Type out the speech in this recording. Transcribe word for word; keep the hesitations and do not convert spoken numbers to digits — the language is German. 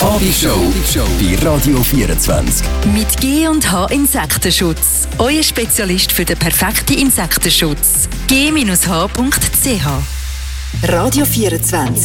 Abishow bei Radio vierundzwanzig. Mit G und H Insektenschutz. Euer Spezialist für den perfekten Insektenschutz. G H Punkt C H. Radio vierundzwanzig.